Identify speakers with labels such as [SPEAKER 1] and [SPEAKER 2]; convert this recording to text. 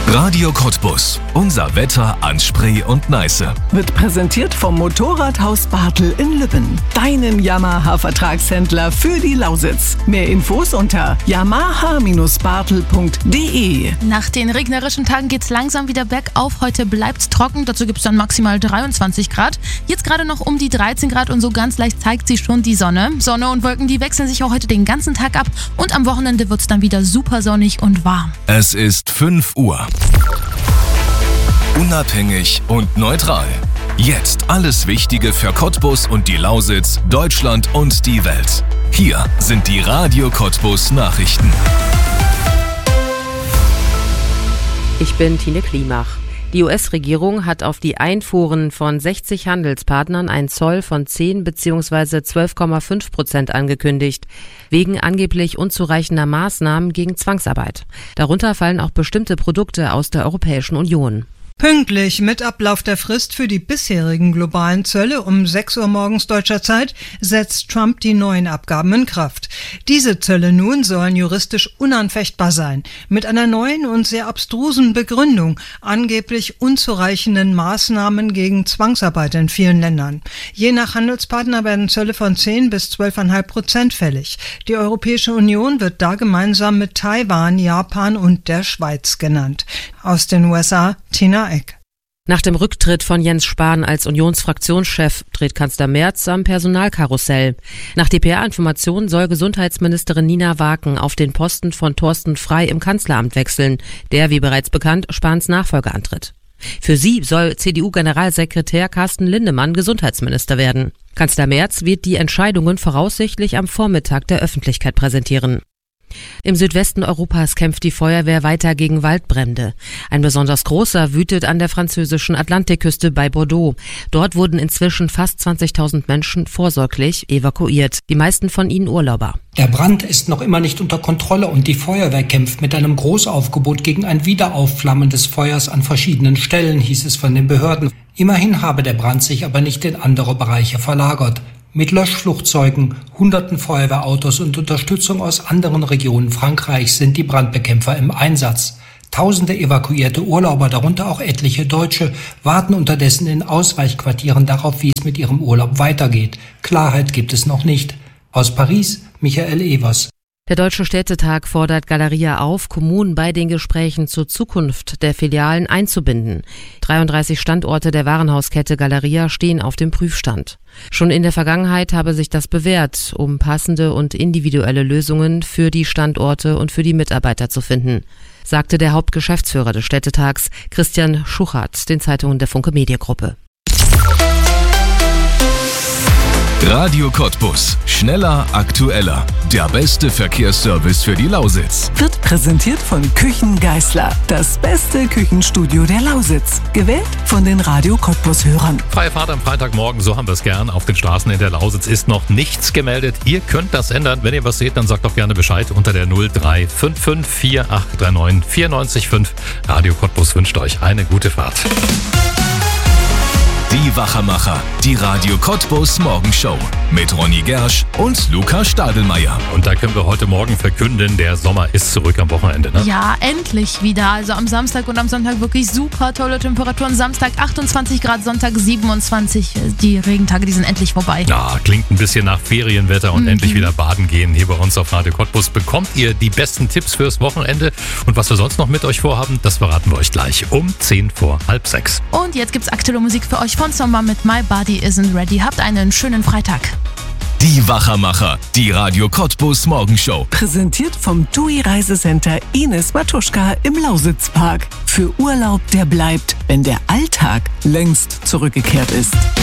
[SPEAKER 1] Radio Cottbus. Unser Wetter an Spree und Neiße.
[SPEAKER 2] Wird präsentiert vom Motorradhaus Bartel in Lübben. Deinem Yamaha-Vertragshändler für die Lausitz. Mehr Infos unter yamaha-bartel.de.
[SPEAKER 3] Nach den regnerischen Tagen geht's langsam wieder bergauf. Heute bleibt's trocken. Dazu gibt's dann maximal 23 Grad. Jetzt gerade noch um die 13 Grad und so ganz leicht zeigt sich schon die Sonne. Sonne und Wolken, die wechseln sich auch heute den ganzen Tag ab. Und am Wochenende wird's dann wieder super sonnig und warm.
[SPEAKER 1] Es ist 5 Uhr. Unabhängig und neutral. Jetzt alles Wichtige für Cottbus und die Lausitz, Deutschland und die Welt. Hier sind die Radio Cottbus Nachrichten.
[SPEAKER 4] Ich bin Tine Klimach. Die US-Regierung hat auf die Einfuhren von 60 Handelspartnern einen Zoll von 10 bzw. 12,5% angekündigt, wegen angeblich unzureichender Maßnahmen gegen Zwangsarbeit. Darunter fallen auch bestimmte Produkte aus der Europäischen Union.
[SPEAKER 5] Pünktlich mit Ablauf der Frist für die bisherigen globalen Zölle um 6 Uhr morgens deutscher Zeit setzt Trump die neuen Abgaben in Kraft. Diese Zölle nun sollen juristisch unanfechtbar sein, mit einer neuen und sehr abstrusen Begründung, angeblich unzureichenden Maßnahmen gegen Zwangsarbeit in vielen Ländern. Je nach Handelspartner werden Zölle von 10 bis 12,5% fällig. Die Europäische Union wird da gemeinsam mit Taiwan, Japan und der Schweiz genannt. Aus den USA, Tina Eck.
[SPEAKER 4] Nach dem Rücktritt von Jens Spahn als Unionsfraktionschef dreht Kanzler Merz am Personalkarussell. Nach dpa-Informationen soll Gesundheitsministerin Nina Waken auf den Posten von Thorsten Frey im Kanzleramt wechseln, der, wie bereits bekannt, Spahns Nachfolger antritt. Für sie soll CDU-Generalsekretär Carsten Lindemann Gesundheitsminister werden. Kanzler Merz wird die Entscheidungen voraussichtlich am Vormittag der Öffentlichkeit präsentieren. Im Südwesten Europas kämpft die Feuerwehr weiter gegen Waldbrände. Ein besonders großer wütet an der französischen Atlantikküste bei Bordeaux. Dort wurden inzwischen fast 20.000 Menschen vorsorglich evakuiert, die meisten von ihnen Urlauber.
[SPEAKER 6] Der Brand ist noch immer nicht unter Kontrolle und die Feuerwehr kämpft mit einem Großaufgebot gegen ein Wiederaufflammen des Feuers an verschiedenen Stellen, hieß es von den Behörden. Immerhin habe der Brand sich aber nicht in andere Bereiche verlagert. Mit Löschflugzeugen, hunderten Feuerwehrautos und Unterstützung aus anderen Regionen Frankreichs sind die Brandbekämpfer im Einsatz. Tausende evakuierte Urlauber, darunter auch etliche Deutsche, warten unterdessen in Ausweichquartieren darauf, wie es mit ihrem Urlaub weitergeht. Klarheit gibt es noch nicht. Aus Paris, Michael Evers.
[SPEAKER 4] Der Deutsche Städtetag fordert Galeria auf, Kommunen bei den Gesprächen zur Zukunft der Filialen einzubinden. 33 Standorte der Warenhauskette Galeria stehen auf dem Prüfstand. Schon in der Vergangenheit habe sich das bewährt, um passende und individuelle Lösungen für die Standorte und für die Mitarbeiter zu finden, sagte der Hauptgeschäftsführer des Städtetags, Christian Schuchert, den Zeitungen der Funke Mediengruppe.
[SPEAKER 1] Radio Cottbus. Schneller, aktueller. Der beste Verkehrsservice für die Lausitz.
[SPEAKER 2] Wird präsentiert von Küchen Geißler. Das beste Küchenstudio der Lausitz. Gewählt von den Radio Cottbus-Hörern.
[SPEAKER 7] Freie Fahrt am Freitagmorgen, so haben wir es gern. Auf den Straßen in der Lausitz ist noch nichts gemeldet. Ihr könnt das ändern. Wenn ihr was seht, dann sagt doch gerne Bescheid unter der 0355 4839 94,5. Radio Cottbus wünscht euch eine gute Fahrt.
[SPEAKER 1] Die Wachermacher, die Radio Cottbus Morgenshow mit Ronny Gersch und Luca Stadelmeier.
[SPEAKER 7] Und da können wir heute Morgen verkünden, der Sommer ist zurück am Wochenende, ne?
[SPEAKER 3] Ja, endlich wieder. Also am Samstag und am Sonntag wirklich super tolle Temperaturen. Samstag 28 Grad, Sonntag 27. Die Regentage, die sind endlich vorbei.
[SPEAKER 7] Ja, klingt ein bisschen nach Ferienwetter und endlich wieder baden gehen. Hier bei uns auf Radio Cottbus bekommt ihr die besten Tipps fürs Wochenende. Und was wir sonst noch mit euch vorhaben, das verraten wir euch gleich um 5:10.
[SPEAKER 3] Und jetzt gibt's aktuelle Musik für euch von Sommer mit My Body Isn't Ready. Habt einen schönen Freitag.
[SPEAKER 1] Die Wachermacher, die Radio Cottbus Morgenshow.
[SPEAKER 2] Präsentiert vom TUI Reisecenter Ines Matuschka im Lausitzpark. Für Urlaub, der bleibt, wenn der Alltag längst zurückgekehrt ist.